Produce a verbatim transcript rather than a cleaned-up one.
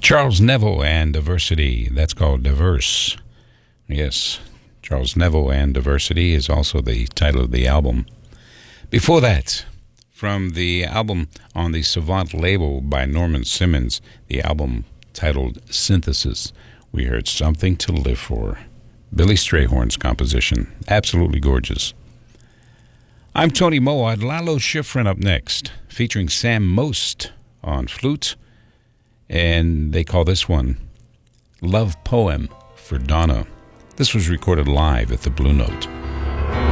Charles Neville and Diversity. That's called Diverse. Yes, Charles Neville and Diversity is also the title of the album. Before that, from the album on the Savant label by Norman Simmons, the album titled Synthesis, we heard Something to Live For. Billy Strayhorn's composition. Absolutely gorgeous. I'm Tony Moad. Lalo Schifrin up next, featuring Sam Most on flute. And they call this one Love Poem for Donna. This was recorded live at the Blue Note.